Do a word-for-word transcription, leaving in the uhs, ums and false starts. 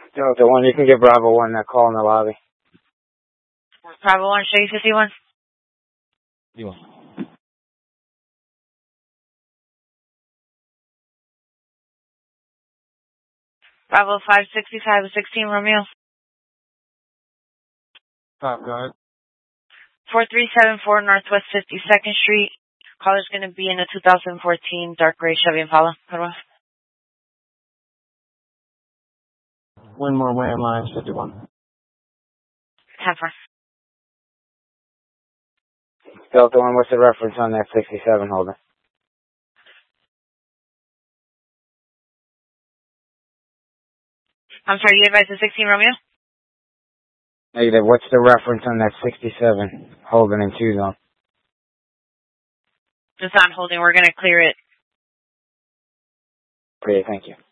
Delta one, you can get Bravo one that call in the lobby. Bravo one, show you fifty-one. You want? Bravo five sixty-five with sixteen Romeo. Top guard. four three seven four Northwest fifty-second Street. Caller's going to be in a two thousand fourteen dark gray Chevy Impala. Cut off. One more way in line, fifty-one. Have fun. Delta one, what's the reference on that sixty-seven holder? I'm sorry, you advised the sixteen Romeo? Negative, what's the reference on that sixty-seven holding in two zone? It's on holding. We're going to clear it. Great, thank you.